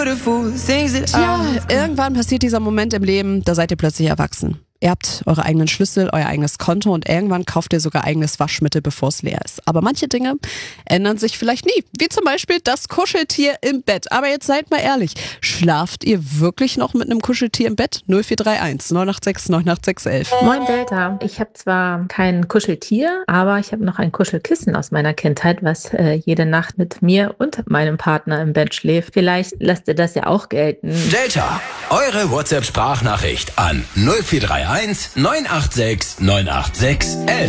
Tja, irgendwann passiert dieser Moment im Leben, da seid ihr plötzlich erwachsen. Ihr habt eure eigenen Schlüssel, euer eigenes Konto und irgendwann kauft ihr sogar eigenes Waschmittel, bevor es leer ist. Aber manche Dinge ändern sich vielleicht nie, wie zum Beispiel das Kuscheltier im Bett. Aber jetzt seid mal ehrlich, schlaft ihr wirklich noch mit einem Kuscheltier im Bett? 0431 986 986 11. Moin Delta, ich habe zwar kein Kuscheltier, aber ich habe noch ein Kuschelkissen aus meiner Kindheit, was jede Nacht mit mir und meinem Partner im Bett schläft. Vielleicht lasst ihr das ja auch gelten. Delta, eure WhatsApp-Sprachnachricht an 0431 986 986 11.